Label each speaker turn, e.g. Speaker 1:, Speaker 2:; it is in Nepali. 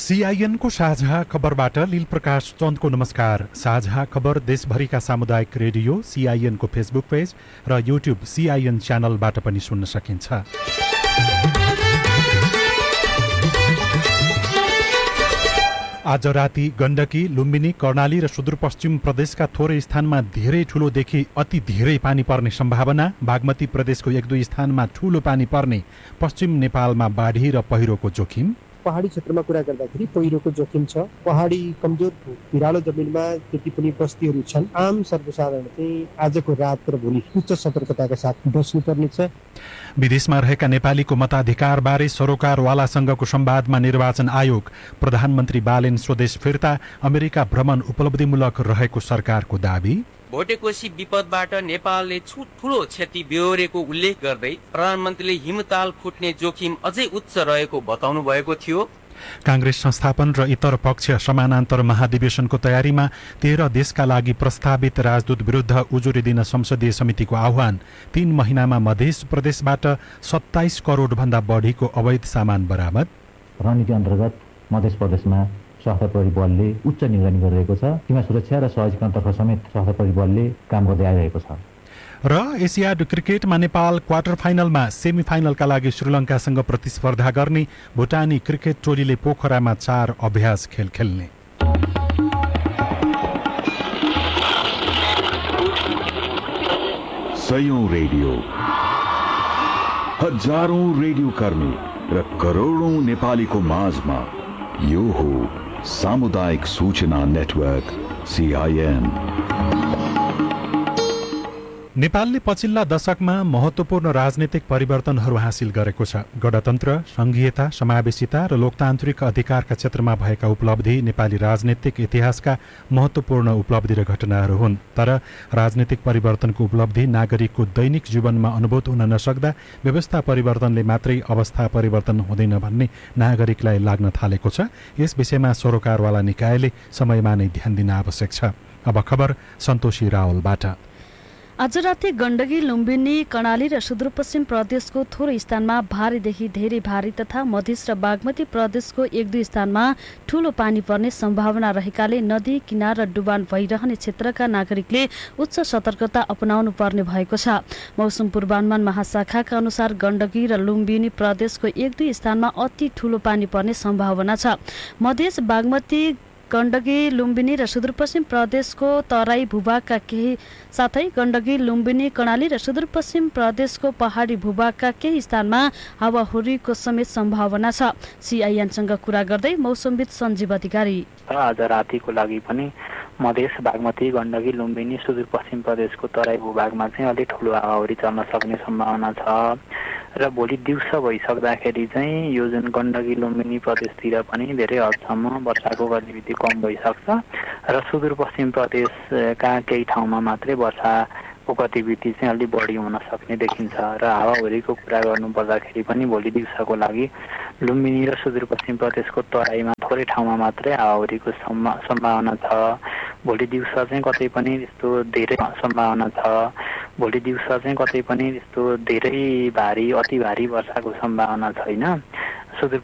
Speaker 1: सीआईएन को साझा खबरबाट लील प्रकाश चन्दको नमस्कार। साझा खबर देशभरिका सामुदायिक रेडियो सीआईएन को फेसबुक पेज र युट्युब सीआईएन च्यानलबाट पनि सुन्न सकिन्छ। आज राति गण्डकी, लुम्बिनी, कर्णाली र सुदूरपश्चिम प्रदेशका थोरै स्थानमा धेरै ठूलोदेखि अति धेरै पानी पर्ने सम्भावना। बागमती प्रदेशको 1-2 स्थानमा ठूलो पानी पर्ने। पश्चिम नेपालमा बाढी र पहिरोको जोखिम।
Speaker 2: पहाडी क्षेत्रमा कुरा गर्दाखेरि पहिरोको जोखिम छ। पहाडी कमजोर भिरालो जमिनमा जति पनि बस्तीहरू छन्, आम सर्वसाधारण चाहिँ आजको रात र भोलि उच्च सतर्कताका साथ बस्नुपर्नेछ।
Speaker 1: विदेशमा रहेका नेपालीको मताधिकारबारे सरोकारवालासँगको संवादमा निर्वाचन आयोग। प्रधानमन्त्री बालेन स्वदेश फिर्ता, अमेरिका भ्रमण उपलब्धिमूलक रहेको सरकारको दावी।
Speaker 3: भोटेकोशी विपदबाट नेपालले ठूलो क्षति बेहोरेको उल्लेख गर्दै प्रधानमन्त्रीले हिमताल फुट्ने जोखिम अझै उच्च रहेको बताउनु भएको थियो।
Speaker 1: कांग्रेस संस्थापन र इतर पक्ष समानान्तर महाधिवेशनको तयारीमा। 13 देशका लागि प्रस्तावित राजदूत विरुद्ध उजुरी दिन संसदीय समितिको आह्वान। 3 महिनामा मध्य प्रदेशबाट 27 करोड भन्दा बढीको अवैध सामान बरामद।
Speaker 4: रणनीति अन्तर्गत मध्य प्रदेशमा सशस्त्र प्रहरी बलले उच्च निगरानी गरिरहेको छ। सीमा सुरक्षा र सहजीकरणतर्फ समेत सशस्त्र प्रहरी बलले काम गर्दै आइरहेको छ।
Speaker 1: र एसियाड क्रिकेटमा नेपाल क्वार्टर फाइनलमा सेमिफाइनलका लागि श्रीलङ्कासँग प्रतिस्पर्धा गर्ने। भुटानी क्रिकेट टोलीले पोखरामा 4 अभ्यास खेल खेल्ने।
Speaker 5: सयौं रेडियो, हजारौं रेडियो कर्मी र करोडौं नेपालीको माझमा यो हो सामुदायिक सूचना नेटवर्क सीआईएन।
Speaker 1: नेपालले पछिल्ला दशकमा महत्वपूर्ण राजनीतिक परिवर्तनहरू हासिल गरेको छ। गणतन्त्र, संघीयता, समावेशिता र लोकतान्त्रिक अधिकारका क्षेत्रमा भएका उपलब्धि नेपाली राजनीतिक इतिहासका महत्वपूर्ण उपलब्धि र घटनाहरू हुन्। तर राजनीतिक परिवर्तनको उपलब्धि नागरिकको दैनिक जीवनमा अनुभूत हुन नसक्दा व्यवस्था परिवर्तनले मात्रै अवस्था परिवर्तन हुँदैन भन्ने नागरिकलाई लाग्न थालेको छ। यस विषयमा सरोकारवाला निकायले समयमा नै ध्यान दिन आवश्यक छ। अब खबर सन्तोषी रावलबाट।
Speaker 6: आज राति गण्डकी, लुम्बिनी, कर्णाली र सुदूरपश्चिम प्रदेशको थोरै स्थानमा भारीदेखि धेरै भारी तथा मध्य र बागमती प्रदेशको 1-2 स्थानमा ठूलो पानी पर्ने सम्भावना रहेकाले नदी किनार र डुबान भइरहने क्षेत्रका नागरिकले उच्च सतर्कता अपनाउनु पर्ने भएको छ। मौसम पूर्वानुमान महाशाखाका अनुसार गण्डकी र लुम्बिनी प्रदेशको 1-2 स्थानमा अति ठूलो पानी पर्ने सम्भावना छ। मध्य, बागमती, गण्डकी, लुम्बिनी र सुदूरपश्चिम प्रदेशको तराई भूभागका केही साथै गण्डकी, लुम्बिनी, कर्णाली र सुदूरपश्चिम प्रदेशको पहाडी भूभागका केही स्थानमा हावाहुरीको समेत सम्भावना छ। सीआईएनसँग कुरा गर्दै मौसमविद सञ्जीव अधिकारी।
Speaker 7: आज रातिको लागि पनि मध्य, बागमती, गण्डकी, लुम्बिनी, सुदूरपश्चिम प्रदेशको तराई भूभागमा चाहिँ अलिक ठुलो हावाहुरी चल्न सक्ने सम्भावना छ र भोलि दिउँसो भइसक्दाखेरि चाहिँ यो जुन गण्डकी, लुम्बिनी प्रदेशतिर पनि धेरै हदसम्म वर्षाको गतिविधि कम भइसक्छ र सुदूरपश्चिम प्रदेशका केही ठाउँमा मात्रै वर्षाको गतिविधि चाहिँ अलि बढी हुन सक्ने देखिन्छ। र हावाहुरीको कुरा गर्नुपर्दाखेरि पनि भोलि दिउँसोको लागि लुम्बिनी र सुदूरपश्चिम प्रदेशको तराईमा थोरै ठाउँमा मात्रै हावाहुरीको सम्भावना छ। भोलि दिउँसो चाहिँ कतै पनि त्यस्तो धेरै सम्भावना छ। भोलि दिउँसो चाहिँ कतै पनि त्यस्तो धेरै भारी, अति भारी वर्षाको सम्भावना छैन। सुदूर